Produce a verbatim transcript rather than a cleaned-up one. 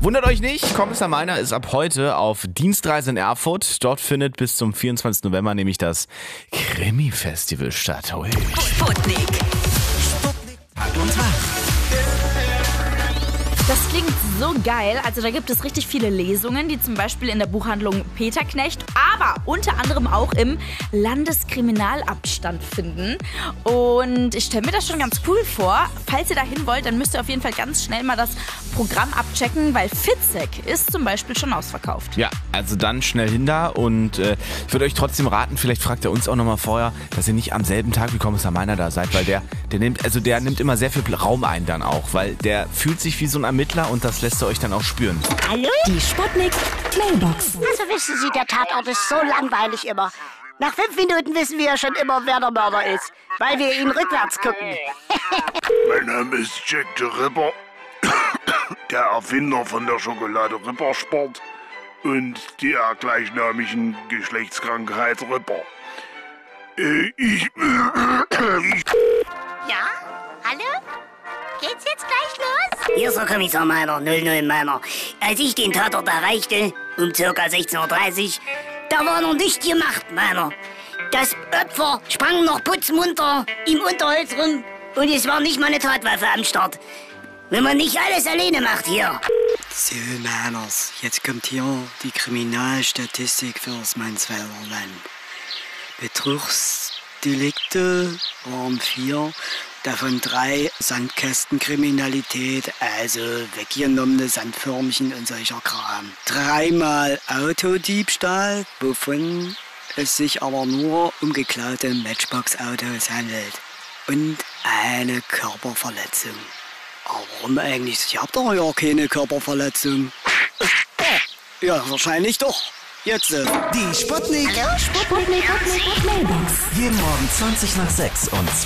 Wundert euch nicht, Kommissar Meiner ist ab heute auf Dienstreise in Erfurt. Dort findet bis zum vierundzwanzigsten November nämlich das Krimi-Festival statt. Ui. Sputnik. Sputnik hat uns wach. Das klingt so geil. Also da gibt es richtig viele Lesungen, die zum Beispiel in der Buchhandlung Peterknecht, aber unter anderem auch im Landeskriminalamt stattfinden. Und ich stelle mir das schon ganz cool vor. Falls ihr da hin wollt, dann müsst ihr auf jeden Fall ganz schnell mal das Programm abchecken, weil Fitzek ist zum Beispiel schon ausverkauft. Ja, also dann schnell hin da und äh, ich würde euch trotzdem raten, vielleicht fragt er uns auch nochmal vorher, dass ihr nicht am selben Tag wie Kommissar Meiner da seid, weil der, der nimmt, also der nimmt immer sehr viel Raum ein dann auch, weil der fühlt sich wie so ein Ermittler und das lässt er euch dann auch spüren. Hallo? Die Sputnik Mailbox. Also wissen Sie, der Tatort ist so langweilig immer. Nach fünf Minuten wissen wir ja schon immer, wer der Mörder ist, weil wir ihn rückwärts gucken. Mein Name ist Jack the Ripper, der Erfinder von der Schokolade Rippersport und der gleichnamigen Geschlechtskrankheit Ripper. Äh, ich, ich... Ja? Hallo? Geht's jetzt gleich los? Hier ist der Kommissar Meiner, null null Meiner. Als ich den Tatort erreichte, um ca. sechzehn Uhr dreißig, da war noch nichts gemacht, Meiner. Das Opfer sprang noch putzmunter im Unterholz rum und es war nicht mal eine Tatwaffe am Start. Wenn man nicht alles alleine macht hier. So, Meiners, jetzt kommt hier die Kriminalstatistik fürs Mansfelder Land. Betrugsdelikte waren vier, davon drei Sandkästenkriminalität, also weggenommene Sandförmchen und solcher Kram. Dreimal Autodiebstahl, wovon es sich aber nur um geklaute Matchbox-Autos handelt. Und eine Körperverletzung. Aber warum eigentlich? Ich hab doch ja keine Körperverletzung. Ja, wahrscheinlich doch. Jetzt. Äh. Die Sputnik. Sputnik Mailbox. Jeden Morgen zwanzig nach sechs und